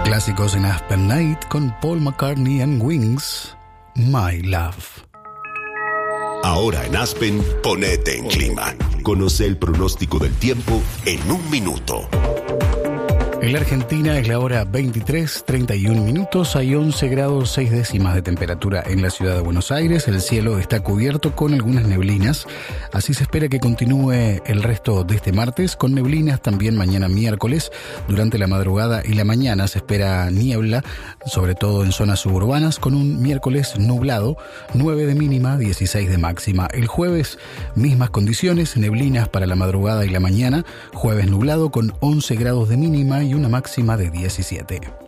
Clásicos en Aspen Night con Paul McCartney and Wings, My Love. Ahora en Aspen, ponete en clima. Conoce el pronóstico del tiempo en un minuto. En la Argentina es la hora 23:31 minutos, hay 11 grados 6 décimas de temperatura en la ciudad de Buenos Aires, el cielo está cubierto con algunas neblinas, así se espera que continúe el resto de este martes, con neblinas también mañana miércoles, durante la madrugada y la mañana se espera niebla, sobre todo en zonas suburbanas, con un miércoles nublado, 9 de mínima, 16 de máxima. El jueves, mismas condiciones, neblinas para la madrugada y la mañana, jueves nublado con 11 grados de mínima y una máxima de 17.